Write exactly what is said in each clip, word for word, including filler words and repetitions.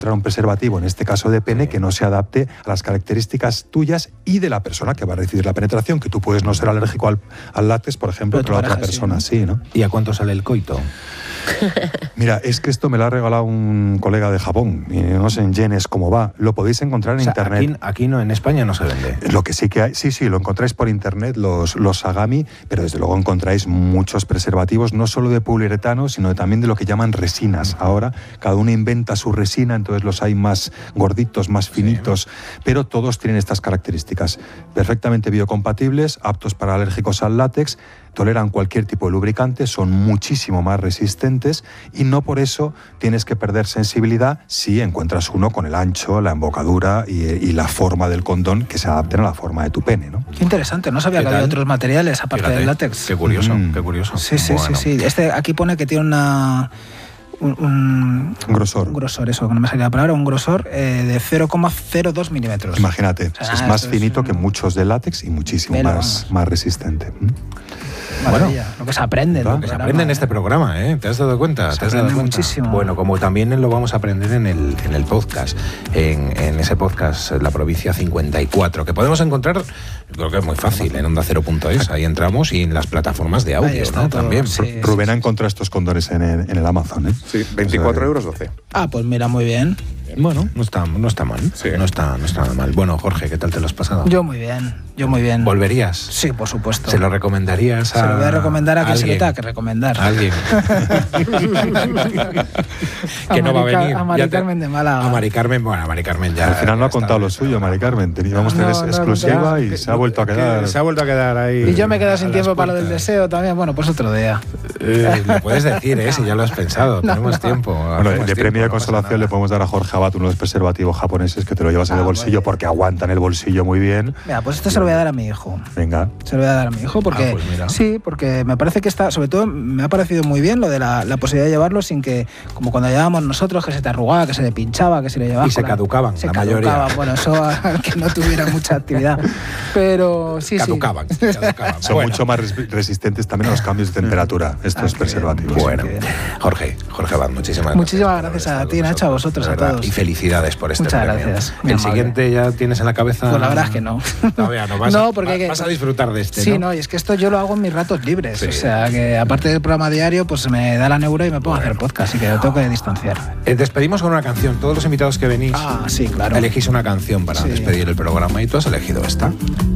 un preservativo, en este caso de pene, que no se adapte a las características tuyas y de la persona que va a recibir la penetración, que tú puedes no ser alérgico al, al látex, por ejemplo, pero, pero la otra persona sí, ¿no? ¿Y a cuánto sale el coito? Mira, es que esto me lo ha regalado un colega de Japón, y no sé en yenes cómo va. Lo podéis encontrar en o sea, internet. Aquí, aquí no, en España no se vende. Lo que sí que hay, sí, sí, lo encontráis por internet, los, los Sagami, pero desde luego encontráis muchos preservativos, no solo de poliuretano, sino también de lo que llaman resinas. Ahora cada uno inventa su resina, entonces los hay más gorditos, más finitos, sí. Pero todos tienen estas características. Perfectamente biocompatibles, aptos para alérgicos al látex, toleran cualquier tipo de lubricante, son muchísimo más resistentes y no por eso tienes que perder sensibilidad si encuentras uno con el ancho, la embocadura y, y la forma del condón que se adapten a la forma de tu pene, ¿no? Qué interesante, no sabía que había otros materiales aparte Fíjate, del látex. Qué curioso, mm. qué curioso. Sí, sí, bueno. sí, sí. Este aquí pone que tiene una... Un, un, un grosor. Un grosor, eso, que no me salía la palabra, un grosor eh, de cero coma cero dos milímetros. Imagínate, o sea, es más es finito un... que muchos de látex y muchísimo Pero, más, más resistente. Maravilla, bueno, lo que se aprende. Lo que se aprende en este programa, ¿eh? ¿Te has dado cuenta? Se ¿Te has dado cuenta? Muchísimo. Bueno, como también lo vamos a aprender en el, en el podcast, en, en ese podcast, La Provincia cincuenta y cuatro, que podemos encontrar, creo que es muy fácil, en onda cero punto es, ahí entramos, y en las plataformas de audio, está ¿no? todo, También. sí, Rubén sí, ha encontrado estos condones en el, en el Amazon, ¿eh? Sí, veinticuatro euros doce. Ah, pues mira, muy bien. Bueno, no está, no está mal. Sí. No está, no está nada mal. Bueno, Jorge, ¿qué tal te lo has pasado? Yo muy bien, yo muy bien. ¿Volverías? Sí, por supuesto. ¿Se lo recomendarías a Se lo voy a recomendar a quien se lo alguien? tenga que recomendar. ¿A alguien? A que no va a Mari Car- venir. a Mari Ya te- Carmen de Málaga. A Mari Carmen, bueno, a Mari Carmen ya... Al final no ya ha contado está. lo suyo, Mari Carmen. Íbamos a tener No, no, exclusiva no, y se ha vuelto a quedar. Se ha vuelto a quedar ahí. Y yo me quedo a sin las tiempo para lo del puertas. deseo también. Bueno, pues otro día. Eh, lo puedes decir, ¿eh? Si ya lo has pensado. No, Tenemos no. tiempo. Bueno, hacemos de tiempo, premio de no pasa consolación nada. le podemos dar a Jorge Abad unos preservativos japoneses que te lo llevas en Ah, el bolsillo bueno. porque aguantan el bolsillo muy bien. Mira, pues esto se lo voy a dar a mi hijo. Venga. Se lo voy a dar a mi hijo porque Ah, pues mira. sí, porque me parece que está, sobre todo me ha parecido muy bien lo de la, la posibilidad de llevarlo sin que, como cuando llevábamos nosotros, que se te arrugaba, que se le pinchaba, que se le llevaba. Y se caducaban, se la caducaban. mayoría. Bueno, eso al que no tuviera mucha actividad. Pero sí, Caducaban, sí. caducaban. Son Bueno. mucho más res- resistentes también a los cambios de temperatura, estos Ah, preservativos. Bueno, Qué bien. Jorge, Jorge Abad, muchísimas Muchísimas gracias. gracias por a haber ti, estado Nacho, a con vosotros, de a verdad. todos. Y felicidades por este Muchas premio. gracias, muy ¿El amable. siguiente ya tienes en la cabeza? Pues la verdad es que no. Todavía no. Vas, No, a, porque hay que- vas a disfrutar de este, Sí, ¿no? no, y es que esto yo lo hago en mis ratos libres. Sí. O sea, que aparte del programa diario, pues me da la neura y me pongo a hacer podcast, así que lo tengo que distanciar. Eh, despedimos con una canción. Todos los invitados que venís Ah, sí, claro. elegís una canción para Sí. despedir el programa y tú has elegido esta.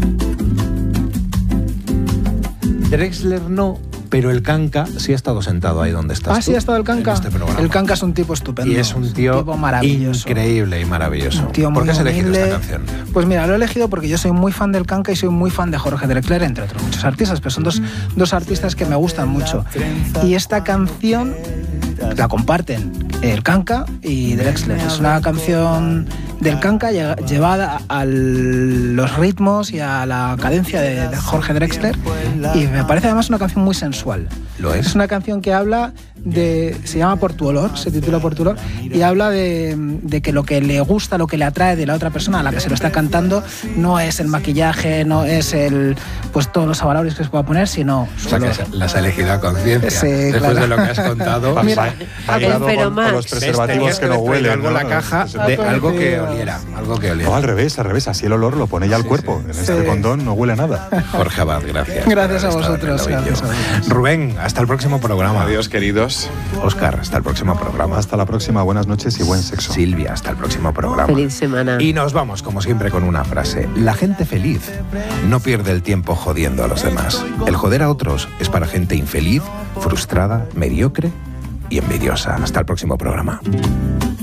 Drexler no, pero el Canca sí ha estado sentado ahí donde estás Ah, sí tú, ha estado el Canca. en este programa. El Canca es un tipo estupendo. Y es un tío tipo maravilloso. increíble y maravilloso. Un tío ¿Por muy qué has elegido humilde. esta canción? Pues mira, lo he elegido porque yo soy muy fan del Canca y soy muy fan de Jorge Drexler, entre otros muchos artistas, pero son dos, dos artistas que me gustan mucho. Y esta canción la comparten el Canca y Drexler. Es una canción del Canca lle- llevada a los ritmos y a la cadencia de, de Jorge Drexler, y me parece además una canción muy sensual. Lo es. Es una canción que habla de... se llama Por tu olor, se titula Por tu olor, y habla de, de que lo que le gusta, lo que le atrae de la otra persona a la que se lo está cantando no es el maquillaje, no es el pues todos los avalores que se pueda poner, sino su O sea, que olor. las has elegido a conciencia. Sí, Después claro. de lo que has contado. Mira, bailado el con, con los Feromax. preservativos que no huelen. Algo en ¿no? la caja Eso- de algo que oliera. Algo que oliera. No, al revés, al revés. Así el olor lo pone ya al Sí, cuerpo. sí. En este Sí. condón no huele a nada. Jorge Abad, gracias. Gracias por a haber estado vosotros, en el gracias a Ovillo. vosotros. Rubén, hasta el próximo programa. Adiós, queridos. Óscar, hasta el próximo programa. Hasta la próxima. Buenas noches y buen sexo. Silvia, hasta el próximo programa. Feliz semana. Y nos vamos, como siempre, con una frase. La gente feliz no pierde el tiempo jodiendo a los demás. El joder a otros es para gente infeliz, frustrada, mediocre y envidiosa. Hasta el próximo programa.